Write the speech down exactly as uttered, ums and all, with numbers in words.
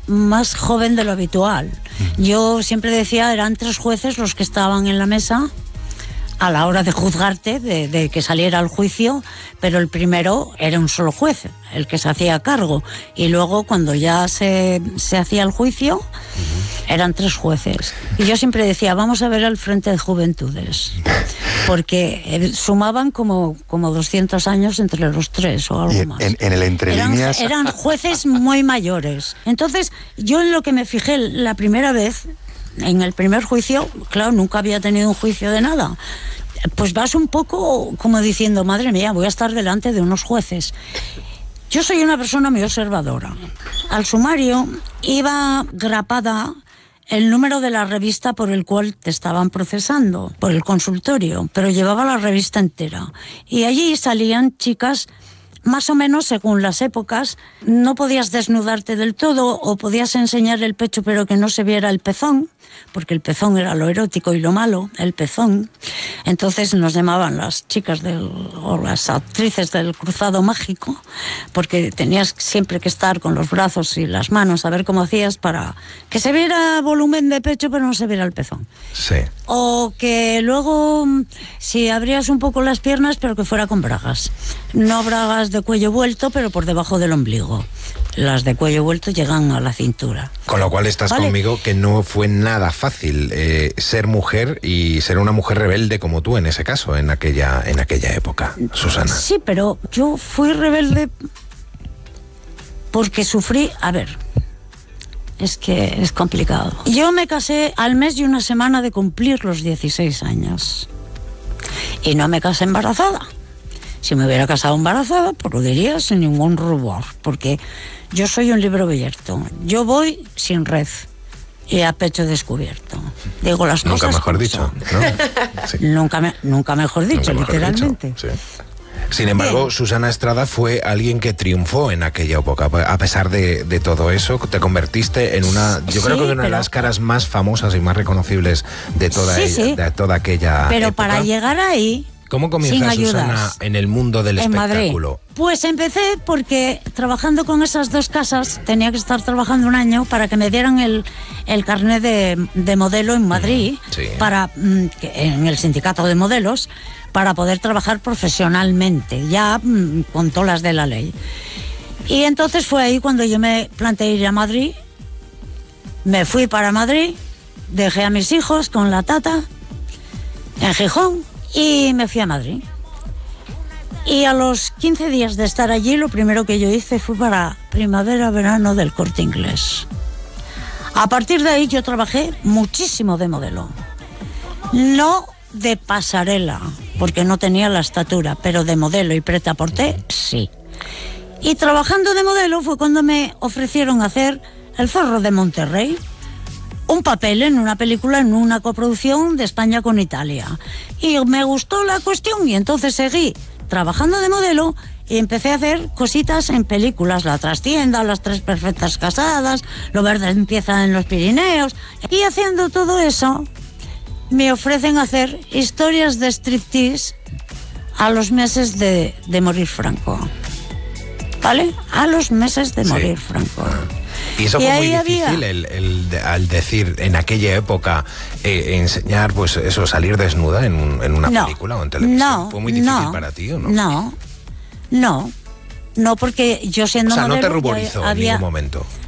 más joven de lo habitual. Yo siempre decía, eran tres jueces los que estaban en la mesa a la hora de juzgarte, de, de que saliera el juicio, pero el primero era un solo juez, el que se hacía cargo, y luego cuando ya se, se hacía el juicio, eran tres jueces. Y yo siempre decía, vamos a ver el Frente de Juventudes, porque sumaban como, como doscientos años entre los tres o algo más. En, en el entre líneas... Eran, eran jueces muy mayores. Entonces, yo en lo que me fijé la primera vez, en el primer juicio, claro, nunca había tenido un juicio de nada, pues vas un poco como diciendo, madre mía, voy a estar delante de unos jueces. Yo soy una persona muy observadora. Al sumario iba grapada el número de la revista por el cual te estaban procesando, por el consultorio, pero llevaba la revista entera. Y allí salían chicas, más o menos según las épocas, no podías desnudarte del todo o podías enseñar el pecho pero que no se viera el pezón, porque el pezón era lo erótico y lo malo, el pezón. Entonces nos llamaban las chicas del, o las actrices del cruzado mágico, porque tenías siempre que estar con los brazos y las manos a ver cómo hacías para que se viera volumen de pecho pero no se viera el pezón. Sí. O que luego, si abrías un poco las piernas, pero que fuera con bragas. No bragas de cuello vuelto, pero por debajo del ombligo. Las de cuello vuelto llegan a la cintura. Con lo cual estás ¿Vale? conmigo que no fue nada fácil eh, ser mujer y ser una mujer rebelde como tú en ese caso, en aquella, en aquella época, Susana. Sí, pero yo fui rebelde porque sufrí... A ver, es que es complicado. Yo me casé al mes y una semana de cumplir los dieciséis años. Y no me casé embarazada. Si me hubiera casado embarazada, pues lo diría sin ningún rubor, porque yo soy un libro abierto. Yo voy sin red y a pecho descubierto. Digo las Nunca cosas mejor como dicho, son. ¿no? Sí. Nunca, me, nunca mejor dicho, Nunca mejor literalmente. dicho, sí. Sin embargo, Bien. Susana Estrada fue alguien que triunfó en aquella época. A pesar de, de todo eso, te convertiste en una, yo Sí, creo que una de pero- las caras más famosas y más reconocibles de toda, Sí, ella- sí. de toda aquella Pero época. para llegar ahí... ¿Cómo sin comienza ayudas. Susana en el mundo del en Madrid. espectáculo? Pues empecé porque trabajando con esas dos casas tenía que estar trabajando un año para que me dieran el, el carnet de, de modelo en Madrid, Sí. para mm, que- en el sindicato de modelos, para poder trabajar profesionalmente, ya mm, con todas las de la ley. Y entonces fue ahí cuando yo me planteé ir a Madrid, me fui para Madrid, dejé a mis hijos con la tata en Gijón y me fui a Madrid. Y a los quince días de estar allí, lo primero que yo hice fue para primavera-verano del Corte Inglés. A partir de ahí yo trabajé muchísimo de modelo. No de pasarela, porque no tenía la estatura, pero de modelo y prêt-à-porter, sí. Y trabajando de modelo fue cuando me ofrecieron hacer El Zorro de Monterrey, un papel en una película, en una coproducción de España con Italia. Y me gustó la cuestión y entonces seguí trabajando de modelo y empecé a hacer cositas en películas, La Trastienda, Las Tres Perfectas Casadas, Lo Verde Empieza en los Pirineos. Y haciendo todo eso, me ofrecen hacer historias de striptease a los meses de, de morir Franco. ¿Vale? A los meses de Sí. morir Franco. Y eso Y fue muy ahí había- difícil, el, el de- al decir en aquella época eh, enseñar, pues eso, salir desnuda en, un- en una No, película o en televisión. no, ¿Fue muy difícil no, para ti o no? No, no, no, porque yo siendo O sea, no modelo te ya ruborizó había- en ningún momento.